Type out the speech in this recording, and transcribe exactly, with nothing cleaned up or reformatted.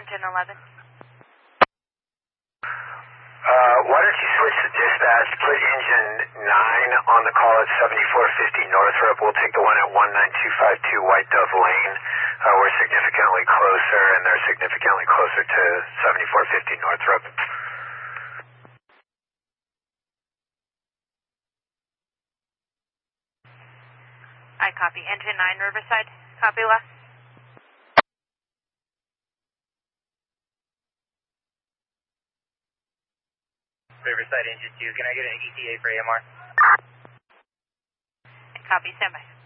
engine eleven. Uh, why don't you switch to dispatch, put engine nine on the call at seventy-four fifty Northrop. We'll take the one at one nine two five two White Dove Lane. Uh, we're significantly closer, and they're significantly closer to seventy-four fifty Northrop. I copy. Engine nine, Riverside. Copy last. Riverside Engine two, can I get an E T A for A M R? Copy, standby.